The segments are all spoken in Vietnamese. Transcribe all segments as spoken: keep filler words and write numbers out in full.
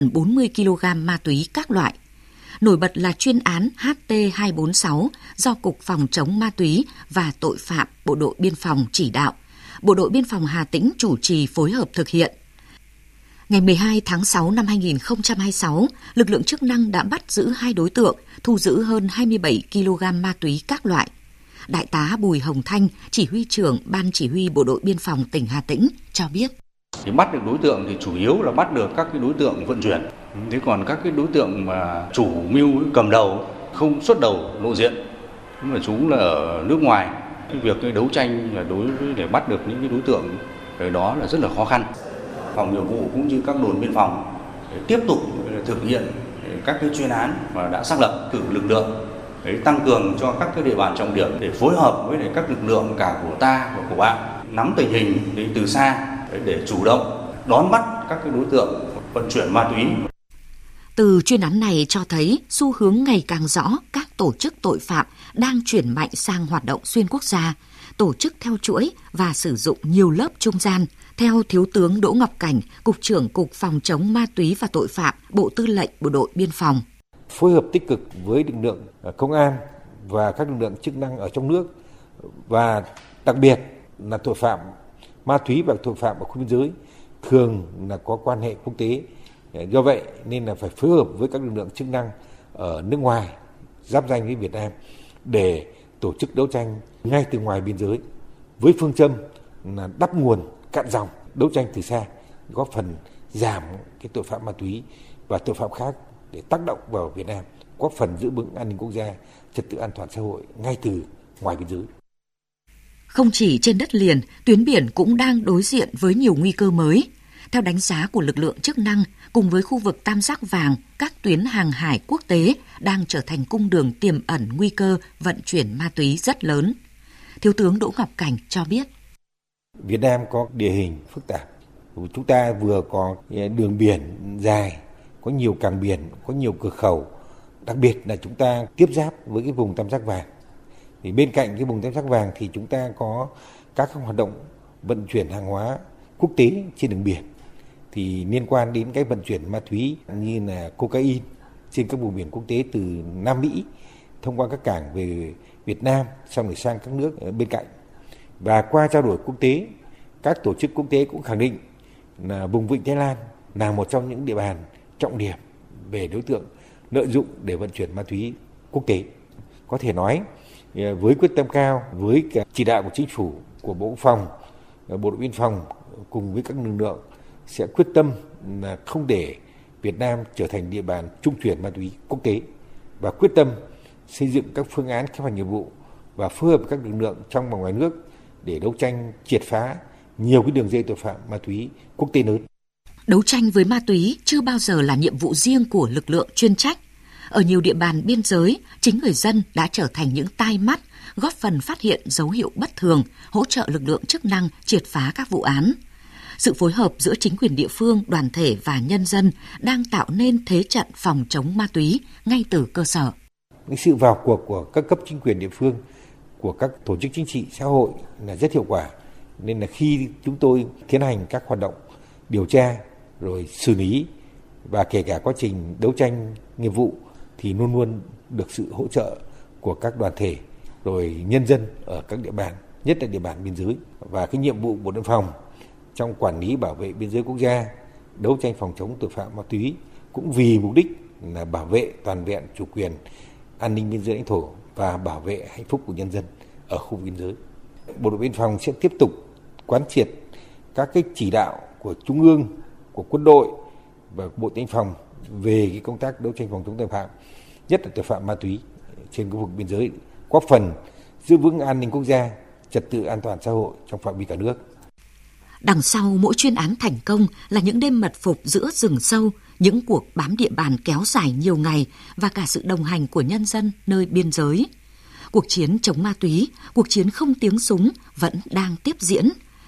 bốn mươi ki lô gam ma túy các loại. Nổi bật là chuyên án H T hai bốn sáu do Cục Phòng chống ma túy và Tội phạm Bộ đội Biên phòng chỉ đạo, Bộ đội Biên phòng Hà Tĩnh chủ trì phối hợp thực hiện. Ngày mười hai tháng sáu năm hai nghìn không trăm hai mươi sáu, lực lượng chức năng đã bắt giữ hai đối tượng, thu giữ hơn hai mươi bảy ki lô gam ma túy các loại. Đại tá Bùi Hồng Thanh, chỉ huy trưởng Ban Chỉ huy Bộ đội Biên phòng tỉnh Hà Tĩnh cho biết. Thì bắt được đối tượng thì chủ yếu là bắt được các cái đối tượng vận chuyển. Thế còn các cái đối tượng mà chủ mưu cầm đầu không xuất đầu lộ diện, nhưng mà chúng là ở nước ngoài. Cái việc đấu tranh là đối với để bắt được những cái đối tượng cái đó là rất là khó khăn. Phòng nghiệp vụ cũng như các đồn biên phòng để tiếp tục thực hiện các cái chuyên án mà đã xác lập, cử lực lượng để tăng cường cho các cái địa bàn trọng điểm để phối hợp với các lực lượng cả của ta và của bạn nắm tình hình từ xa để chủ động đón bắt các cái đối tượng vận chuyển ma túy. Từ chuyên án này cho thấy xu hướng ngày càng rõ các tổ chức tội phạm đang chuyển mạnh sang hoạt động xuyên quốc gia, tổ chức theo chuỗi và sử dụng nhiều lớp trung gian. Theo Thiếu tướng Đỗ Ngọc Cảnh, Cục trưởng Cục Phòng chống ma túy và tội phạm, Bộ Tư lệnh Bộ đội Biên phòng. Phối hợp tích cực với lực lượng công an và các lực lượng chức năng ở trong nước, và đặc biệt là tội phạm ma túy và tội phạm ở khu biên giới thường là có quan hệ quốc tế. Do vậy nên là phải phối hợp với các lực lượng chức năng ở nước ngoài giáp ranh với Việt Nam để tổ chức đấu tranh ngay từ ngoài biên giới với phương châm là đắp nguồn cạn dòng, đấu tranh từ xa, góp phần giảm cái tội phạm ma túy và tội phạm khác để tác động vào Việt Nam, góp phần giữ vững an ninh quốc gia, trật tự an toàn xã hội ngay từ ngoài biên giới. Không chỉ trên đất liền, tuyến biển cũng đang đối diện với nhiều nguy cơ mới. Theo đánh giá của lực lượng chức năng, cùng với khu vực tam giác vàng, các tuyến hàng hải quốc tế đang trở thành cung đường tiềm ẩn nguy cơ vận chuyển ma túy rất lớn. Thiếu tướng Đỗ Ngọc Cảnh cho biết. Việt Nam có địa hình phức tạp. Chúng ta vừa có đường biển dài, có nhiều cảng biển, có nhiều cửa khẩu. Đặc biệt là chúng ta tiếp giáp với cái vùng tam giác vàng. Thì bên cạnh cái vùng tam giác vàng thì chúng ta có các hoạt động vận chuyển hàng hóa quốc tế trên đường biển. Thì liên quan đến cái vận chuyển ma túy như là cocaine trên các vùng biển quốc tế từ Nam Mỹ thông qua các cảng về Việt Nam, xong rồi sang các nước bên cạnh. Và qua trao đổi quốc tế, các tổ chức quốc tế cũng khẳng định là vùng Vịnh Thái Lan là một trong những địa bàn trọng điểm về đối tượng lợi dụng để vận chuyển ma túy quốc tế. Có thể nói với quyết tâm cao, với cả chỉ đạo của chính phủ, của Bộ Quốc phòng, Bộ đội Biên phòng cùng với các lực lượng sẽ quyết tâm là không để Việt Nam trở thành địa bàn trung chuyển ma túy quốc tế, và quyết tâm xây dựng các phương án kế hoạch nghiệp vụ và phối hợp với các lực lượng trong và ngoài nước để đấu tranh triệt phá nhiều cái đường dây tội phạm ma túy quốc tế lớn. Đấu tranh với ma túy chưa bao giờ là nhiệm vụ riêng của lực lượng chuyên trách. Ở nhiều địa bàn biên giới, chính người dân đã trở thành những tai mắt, góp phần phát hiện dấu hiệu bất thường, hỗ trợ lực lượng chức năng triệt phá các vụ án. Sự phối hợp giữa chính quyền địa phương, đoàn thể và nhân dân đang tạo nên thế trận phòng chống ma túy ngay từ cơ sở. Sự vào cuộc của các cấp chính quyền địa phương, của các tổ chức chính trị xã hội là rất hiệu quả. Nên là khi chúng tôi tiến hành các hoạt động điều tra rồi xử lý và kể cả quá trình đấu tranh nghiệp vụ thì luôn luôn được sự hỗ trợ của các đoàn thể rồi nhân dân ở các địa bàn, nhất là địa bàn biên giới. Và cái nhiệm vụ Bộ Đội Biên phòng trong quản lý bảo vệ biên giới quốc gia, đấu tranh phòng chống tội phạm ma túy cũng vì mục đích là bảo vệ toàn vẹn chủ quyền, an ninh biên giới lãnh thổ và bảo vệ hạnh phúc của nhân dân ở khu biên giới. Bộ Đội Biên phòng sẽ tiếp tục quán triệt các cái chỉ đạo của Trung ương, của quân đội và Bộ Biên phòng về cái công tác đấu tranh phòng chống tội phạm, nhất là tội phạm ma túy trên khu vực biên giới, góp phần giữ vững an ninh quốc gia, trật tự an toàn xã hội trong phạm vi cả nước. Đằng sau mỗi chuyên án thành công là những đêm mật phục giữa rừng sâu, những cuộc bám địa bàn kéo dài nhiều ngày và cả sự đồng hành của nhân dân nơi biên giới. Cuộc chiến chống ma túy, cuộc chiến không tiếng súng vẫn đang tiếp diễn.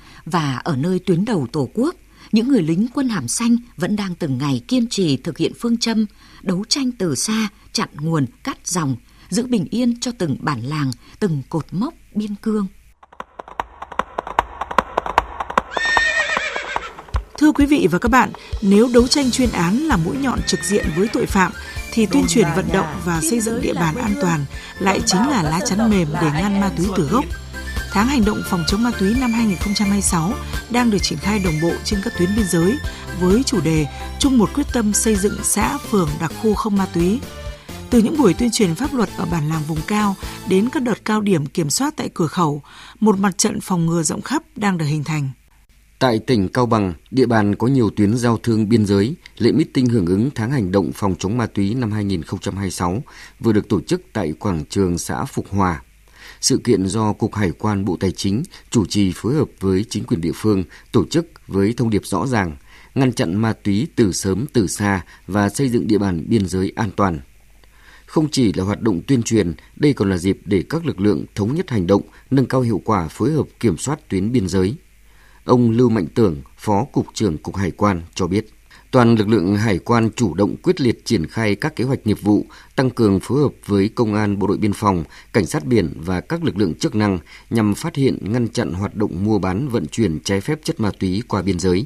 Và ở nơi tuyến đầu Tổ quốc, những người lính quân hàm xanh vẫn đang từng ngày kiên trì thực hiện phương châm đấu tranh từ xa, chặn nguồn, cắt dòng, giữ bình yên cho từng bản làng, từng cột mốc biên cương. Thưa quý vị và các bạn, nếu đấu tranh chuyên án là mũi nhọn trực diện với tội phạm, thì tuyên truyền vận động và xây dựng địa bàn an toàn lại chính là lá chắn mềm để ngăn ma túy từ gốc. Tháng hành động phòng chống ma túy năm hai không hai sáu đang được triển khai đồng bộ trên các tuyến biên giới với chủ đề chung một quyết tâm xây dựng xã, phường, đặc khu không ma túy. Từ những buổi tuyên truyền pháp luật ở bản làng vùng cao đến các đợt cao điểm kiểm soát tại cửa khẩu, một mặt trận phòng ngừa rộng khắp đang được hình thành. Tại tỉnh Cao Bằng, địa bàn có nhiều tuyến giao thương biên giới, lễ meeting hưởng ứng tháng hành động phòng chống ma túy năm hai không hai sáu vừa được tổ chức tại quảng trường xã Phục Hòa. Sự kiện do Cục Hải quan Bộ Tài chính chủ trì phối hợp với chính quyền địa phương tổ chức với thông điệp rõ ràng, ngăn chặn ma túy từ sớm từ xa và xây dựng địa bàn biên giới an toàn. Không chỉ là hoạt động tuyên truyền, đây còn là dịp để các lực lượng thống nhất hành động, nâng cao hiệu quả phối hợp kiểm soát tuyến biên giới. Ông Lưu Mạnh Tưởng, Phó Cục trưởng Cục Hải quan cho biết, toàn lực lượng hải quan chủ động quyết liệt triển khai các kế hoạch nghiệp vụ, tăng cường phối hợp với Công an, Bộ đội Biên phòng, Cảnh sát biển và các lực lượng chức năng nhằm phát hiện, ngăn chặn hoạt động mua bán, vận chuyển trái phép chất ma túy qua biên giới.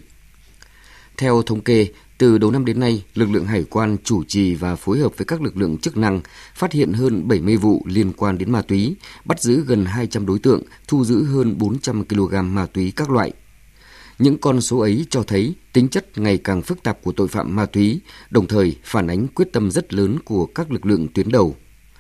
Theo thống kê, từ đầu năm đến nay, lực lượng hải quan chủ trì và phối hợp với các lực lượng chức năng phát hiện hơn bảy mươi vụ liên quan đến ma túy, bắt giữ gần hai trăm đối tượng, thu giữ hơn bốn trăm ki lô gam ma túy các loại. Những con số ấy cho thấy tính chất ngày càng phức tạp của tội phạm ma túy, đồng thời phản ánh quyết tâm rất lớn của các lực lượng tuyến đầu.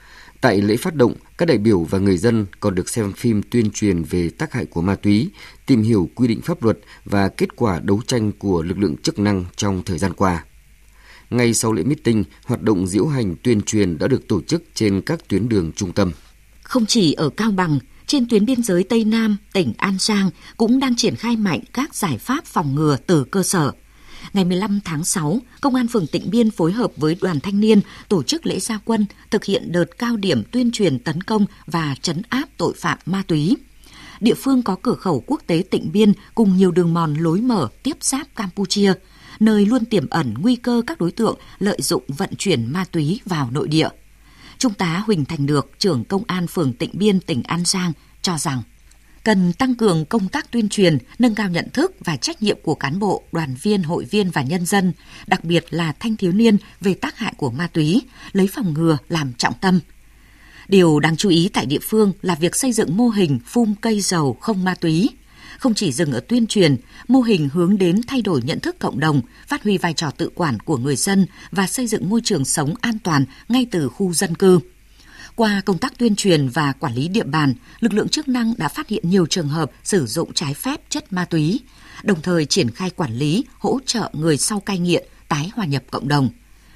Tại lễ phát động, các đại biểu và người dân còn được xem phim tuyên truyền về tác hại của ma túy, tìm hiểu quy định pháp luật và kết quả đấu tranh của lực lượng chức năng trong thời gian qua. Ngay sau lễ meeting, hoạt động diễu hành tuyên truyền đã được tổ chức trên các tuyến đường trung tâm. Không chỉ ở Cao Bằng, trên tuyến biên giới Tây Nam, tỉnh An Giang cũng đang triển khai mạnh các giải pháp phòng ngừa từ cơ sở. Ngày mười lăm tháng sáu, Công an phường Tịnh Biên phối hợp với Đoàn Thanh niên tổ chức lễ ra quân thực hiện đợt cao điểm tuyên truyền tấn công và trấn áp tội phạm ma túy. Địa phương có cửa khẩu quốc tế Tịnh Biên cùng nhiều đường mòn lối mở tiếp giáp Campuchia, nơi luôn tiềm ẩn nguy cơ các đối tượng lợi dụng vận chuyển ma túy vào nội địa. Trung tá Huỳnh Thành Được, trưởng Công an phường Tịnh Biên, tỉnh An Giang cho rằng cần tăng cường công tác tuyên truyền, nâng cao nhận thức và trách nhiệm của cán bộ, đoàn viên, hội viên và nhân dân, đặc biệt là thanh thiếu niên về tác hại của ma túy, lấy phòng ngừa làm trọng tâm. Điều đáng chú ý tại địa phương là việc xây dựng mô hình phum cây dầu không ma túy. Không chỉ dừng ở tuyên truyền, mô hình hướng đến thay đổi nhận thức cộng đồng, phát huy vai trò tự quản của người dân và xây dựng môi trường sống an toàn ngay từ khu dân cư. Qua công tác tuyên truyền và quản lý địa bàn, lực lượng chức năng đã phát hiện nhiều trường hợp sử dụng trái phép chất ma túy, đồng thời triển khai quản lý, hỗ trợ người sau cai nghiện, tái hòa nhập cộng đồng.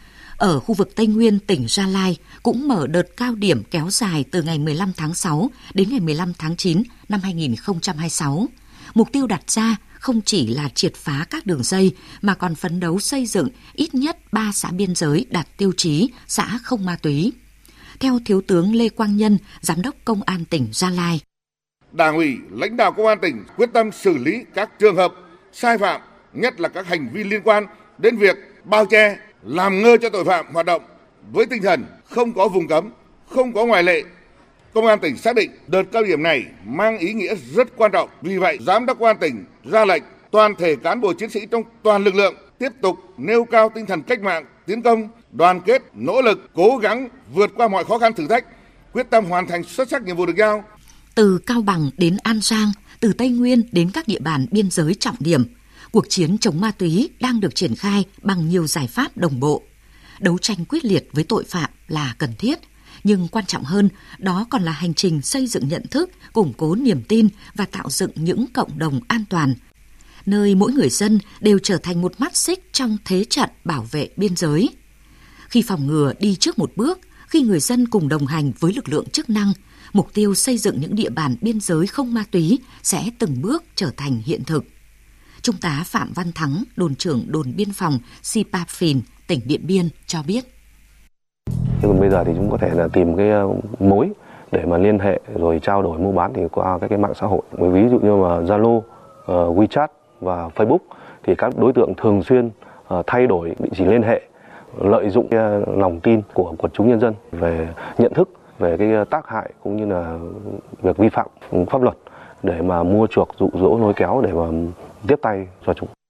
Ở khu vực Tây Nguyên, tỉnh Gia Lai cũng mở đợt cao điểm kéo dài từ ngày mười lăm tháng sáu đến ngày mười lăm tháng chín năm hai không hai sáu. Mục tiêu đặt ra không chỉ là triệt phá các đường dây mà còn phấn đấu xây dựng ít nhất ba xã biên giới đạt tiêu chí xã không ma túy. Theo Thiếu tướng Lê Quang Nhân, Giám đốc Công an tỉnh Gia Lai, Đảng ủy, lãnh đạo Công an tỉnh quyết tâm xử lý các trường hợp sai phạm, nhất là các hành vi liên quan đến việc bao che, làm ngơ cho tội phạm hoạt động với tinh thần không có vùng cấm, không có ngoại lệ. Công an tỉnh xác định đợt cao điểm này mang ý nghĩa rất quan trọng. Vì vậy, Giám đốc Công an tỉnh ra lệnh toàn thể cán bộ chiến sĩ trong toàn lực lượng tiếp tục nêu cao tinh thần cách mạng, tiến công, đoàn kết, nỗ lực, cố gắng vượt qua mọi khó khăn thử thách, quyết tâm hoàn thành xuất sắc nhiệm vụ được giao. Từ Cao Bằng đến An Giang, từ Tây Nguyên đến các địa bàn biên giới trọng điểm, cuộc chiến chống ma túy đang được triển khai bằng nhiều giải pháp đồng bộ. Đấu tranh quyết liệt với tội phạm là cần thiết, nhưng quan trọng hơn, đó còn là hành trình xây dựng nhận thức, củng cố niềm tin và tạo dựng những cộng đồng an toàn, nơi mỗi người dân đều trở thành một mắt xích trong thế trận bảo vệ biên giới. Khi phòng ngừa đi trước một bước, khi người dân cùng đồng hành với lực lượng chức năng, mục tiêu xây dựng những địa bàn biên giới không ma túy sẽ từng bước trở thành hiện thực. Trung tá Phạm Văn Thắng, đồn trưởng đồn biên phòng Sipa Phìn, tỉnh Điện Biên cho biết. Còn bây giờ thì chúng có thể là tìm cái mối để mà liên hệ rồi trao đổi mua bán thì qua các cái mạng xã hội. Ví dụ như mà Zalo, uh, WeChat và Facebook thì các đối tượng thường xuyên uh, thay đổi địa chỉ liên hệ, lợi dụng cái lòng tin của quần chúng nhân dân về nhận thức về cái tác hại cũng như là việc vi phạm pháp luật để mà mua chuộc, dụ dỗ, lôi kéo để mà tiếp tay cho chúng.